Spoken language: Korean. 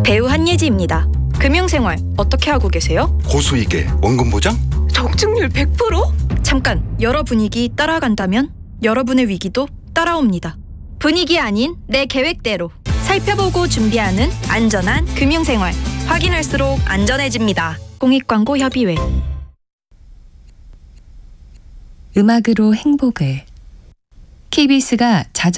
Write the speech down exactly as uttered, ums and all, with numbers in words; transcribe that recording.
배우 한예지입니다. 금융생활 어떻게 하고 계세요? 고수익에 원금 보장? 적중률 백 퍼센트? 잠깐, 여러 분위기 따라간다면 여러분의 위기도 따라옵니다. 분위기 아닌 내 계획대로 살펴보고 준비하는 안전한 금융생활. 확인할수록 안전해집니다. 공익광고협의회. 음악으로 행복을. 케이비에스가 자정